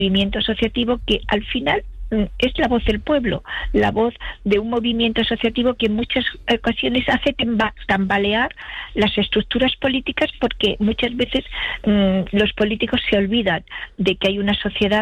movimiento asociativo que al final es la voz del pueblo, la voz de un movimiento asociativo que en muchas ocasiones hace tambalear las estructuras políticas, porque muchas veces los políticos se olvidan de que hay una sociedad